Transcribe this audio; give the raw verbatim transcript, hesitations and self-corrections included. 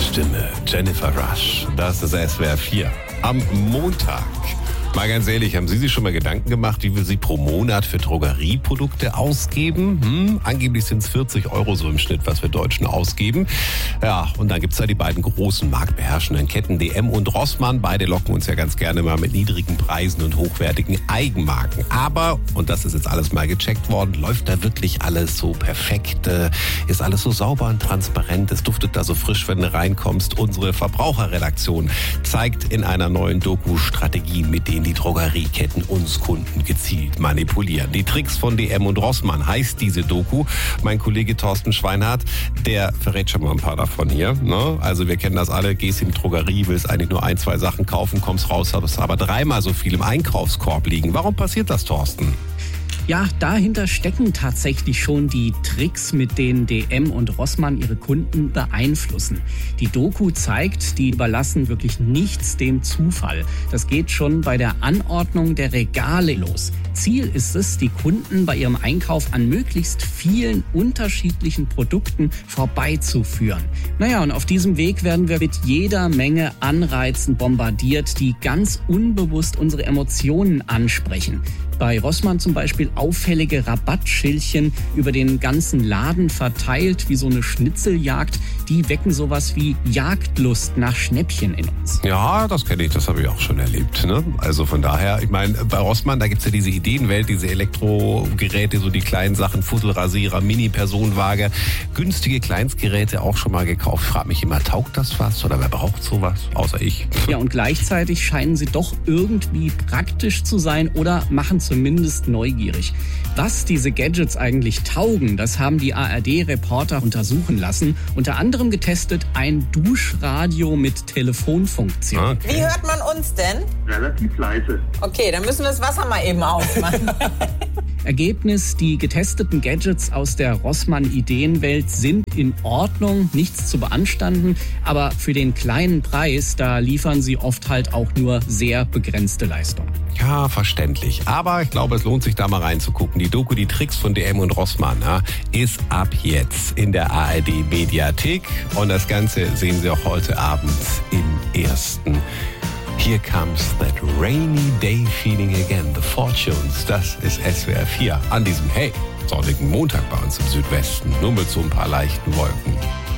Stimme, Jennifer Rush. Das ist S W R vier am Montag. Mal ganz ehrlich, haben Sie sich schon mal Gedanken gemacht, wie viel Sie pro Monat für Drogerieprodukte ausgeben? Hm, angeblich sind es vierzig Euro so im Schnitt, was wir Deutschen ausgeben. Ja, und dann gibt's da die beiden großen marktbeherrschenden Ketten D M und Rossmann. Beide locken uns ja ganz gerne mal mit niedrigen Preisen und hochwertigen Eigenmarken. Aber, und das ist jetzt alles mal gecheckt worden, läuft da wirklich alles so perfekt? Ist alles so sauber und transparent? Es duftet da so frisch, wenn du reinkommst. Unsere Verbraucherredaktion zeigt in einer neuen Doku Strategien, mit denen die Drogerieketten uns Kunden gezielt manipulieren. Die Tricks von D M und Rossmann heißt diese Doku. Mein Kollege Thorsten Schweinhardt, der verrät schon mal ein paar davon hier. Ne? Also wir kennen das alle, gehst in die Drogerie, willst eigentlich nur ein, zwei Sachen kaufen, kommst raus, hast aber dreimal so viel im Einkaufskorb liegen. Warum passiert das, Thorsten? Ja, dahinter stecken tatsächlich schon die Tricks, mit denen D M und Rossmann ihre Kunden beeinflussen. Die Doku zeigt, die überlassen wirklich nichts dem Zufall. Das geht schon bei der Anordnung der Regale los. Ziel ist es, die Kunden bei ihrem Einkauf an möglichst vielen unterschiedlichen Produkten vorbeizuführen. Naja, und auf diesem Weg werden wir mit jeder Menge Anreizen bombardiert, die ganz unbewusst unsere Emotionen ansprechen. Bei Rossmann zum Beispiel auffällige Rabattschildchen über den ganzen Laden verteilt, wie so eine Schnitzeljagd. Die wecken sowas wie Jagdlust nach Schnäppchen in uns. Ja, das kenne ich, das habe ich auch schon erlebt. Ne? Also von daher, ich meine, bei Rossmann, da gibt's ja diese Ideenwelt, diese Elektrogeräte, so die kleinen Sachen, Fusselrasierer, Mini-Personenwaage, günstige Kleinstgeräte auch schon mal gekauft. Ich frage mich immer, taugt das was oder wer braucht sowas, außer ich? Ja, und gleichzeitig scheinen sie doch irgendwie praktisch zu sein oder machen zumindest neugierig. Was diese Gadgets eigentlich taugen, das haben die A R D-Reporter untersuchen lassen. Unter anderem getestet ein Duschradio mit Telefonfunktion. Okay. Wie hört man uns denn? Relativ leise. Okay, dann müssen wir das Wasser mal eben ausmachen. Ergebnis, die getesteten Gadgets aus der Rossmann-Ideenwelt sind in Ordnung, nichts zu beanstanden, aber für den kleinen Preis, da liefern sie oft halt auch nur sehr begrenzte Leistung. Ja, verständlich. Aber ich glaube, es lohnt sich da mal reinzugucken. Die Doku, die Tricks von D M und Rossmann, ja, ist ab jetzt in der A R D-Mediathek. Und das Ganze sehen Sie auch heute Abend im Ersten. Here comes that rainy day feeling again. The Fortunes, das ist S W R vier. An diesem, hey, sonnigen Montag bei uns im Südwesten. Nur mit so ein paar leichten Wolken.